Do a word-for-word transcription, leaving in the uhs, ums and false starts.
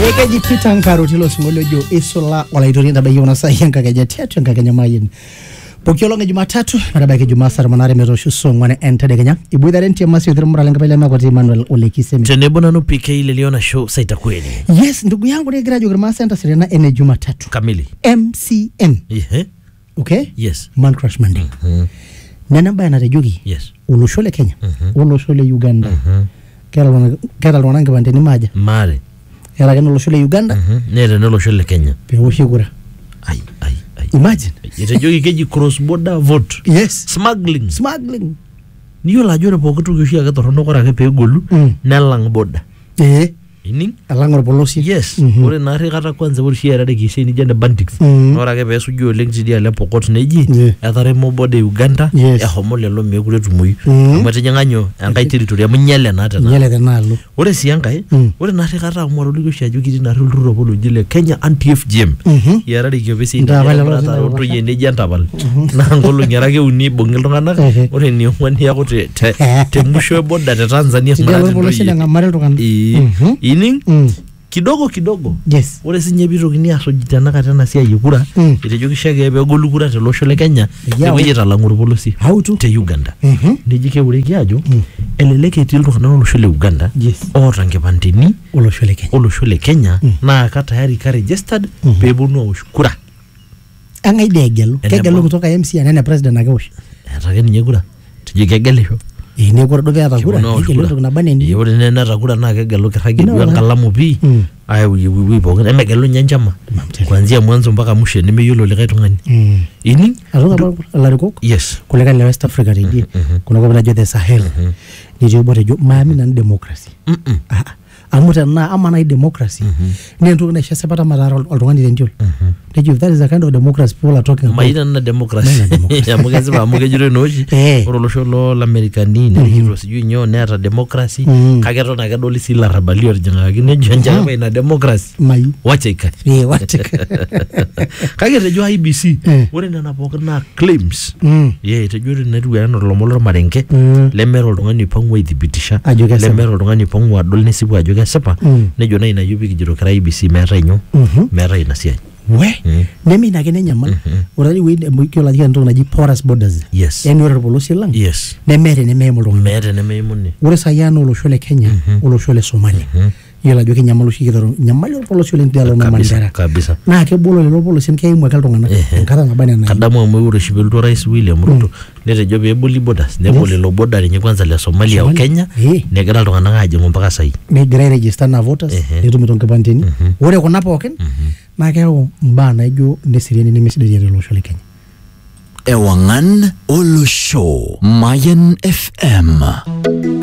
Ekeji Peter tilo singoliojo isola walaitorinda bayona sahianga kajatiatu ngakanya mayin. Pokiolonga Jumatatu marabaki Jumasar manare meroshu songwane entede Kenya. Ibuidharenti masi uthira muralenga pale makoti Emmanuel Olekisemi. Tenebona no P K ile liona show saita kweli. Yes, ndugu yangu ni graduate Grama Center sirena ene Jumatatu. Kamili. M C M. Yeah. Okay? Yes. Man Crush Monday. Mhm. Nena mbaya na rejogi. Yes. Ulushole Kenya. Mhm. Ulushole Uganda. Mhm. Kera wana kera wananga bandeni maja. Mare. Era kena ulushole Uganda. Mhm. Nere nolo shole Kenya. Pe ushigura. Ai ai ai. Imagine. Itajogi keji cross border vote. Yes. Smuggling. Smuggling. Niyo la jore pokutu kishia katorono kora ke pegolu. Mm. Nelang border. Eh. Ining? Alangor polosi. Yes. Mm -hmm. Ore nari kata kwanza uri shia de kise ni jende bandiks. Mm -hmm. Ora ke besu jo lengzi dia le pokot neji. Yeah. Atare mo bode Uganda. Yes. Ya homo lelo mekure tumuyi. Mm -hmm. Mwete nyanganyo angai territory ya mnyele na tena. Nyele tenalo. Ore siangai, mm. ore nari kata mo ro shia jo kiti nari ruro bolo jile Kenya anti F G M. Mhm. Mm Ya rari ke besi ni Ndabale brata lo ro yene jantabal. Na ngolo nyarake uni bongel tongana. Ore ni ngwani yako te te, te musho boda te Tanzania mara polosi nga mare tokana. Mhm. Ining? Mm. Kidogo kidogo. Yes. Ore sinye bito kini asojitana katana sia yukura. Mm. Itejoki shege be golukura te losho le Kenya. Eweje talanguru polosi. How to? Te Uganda. Mhm. Nijike ureki ajo. Mm. Eleleke etii iltung'anak losho le Uganda. Yes. Oota nkipandeni Olosho le Kenya. olosho le Kenya Mm. naa ka tayari ka registered Mm -hmm. peeponu awosh kura. Angai de egelu. Eneba. Kegelu kutoka M C nene president akewosh. Eeta ake ninye kura. Tijike kegelisho. Ine kura dobe ata kura. Kibono Ikelu kura. kuna baneni. Ore nene ata kura naa kegelu kirragi Ina duo wana. enkalamu pii. Mm. Aya wiwi wiwi pookin. Emegelu nye enchama. Mamtele. Kuanzia mwanzo mpaka mwisho nemeyiolo likae tung'ani. Mm. Ining? Aruka larikok. Yes. Kuleka le West Africa reji. Mhm. Kuna kwa jo the Sahel. Mhm. Nije bote jo maami na democracy. Mhm. Ah. Amuta na amana i democracy. Mhm. Ni ntu na shese pata madara oltungani lenjol. Mhm. Nije that is the kind of democracy people are talking about. Maina na democracy. Maina democracy. Ya mugezi ba mugejure noji. Eh. Ore olosho lo l'Amerikani ne hiro sijui nyo neeta democracy. Mhm. Kake eton ake edoli sii ilarrabali orjing'akaki nejo njama ina democracy. Mai. Wacha ikae. Eh, wacha. Kake etejo I B C. Eh. Ore nena pookin naa claims. Mm. Ye etejo ore netiu enaa ilomon lormarenke. Mm. Lemeeta oltung'ani oipang'ua aithibitisha. Ajo kesipa. Lemeeta oltung'ani oipang'ua adol nesipu ajo kesipa. Mm. Nejo naa ina yiok pikijito kira I B C meetai nyoo. Mhm. Meetai ina siai. We. Mm. Nemi na kene nyamal. Mhm. Ora we mkiolo ajika nto naji porous borders. Yes. Yani ora polosi lang. Yes. Nemere nememo lo. Meeta nemeimuni. Ora sayano olosho le Kenya, Mhm. olosho olosho le Somalia. Mhm. Yola joki nyamalu shikidaro. Nyamali ora polosi le ndialo na Kabisa, mandara. kabisa. Na ke bolo le polosi nke imwe kaltongana. Ehe. Nkata ngabane na. Kadamu amu ure shibelto Rais William Ruto netejo peeboli borders neboli lo border nye kwanza le Somalia o Kenya Eh. negira iltung'anak ajing'u mpaka sai. Negira register na voters. Ehe. Netumito nkipandeni. Mhm. Ore kuna pookin. Mhm. Na keyau mbaa naijo neseriani nemesidai olosho le Kenya. Ewangan Olosho Mayan F M.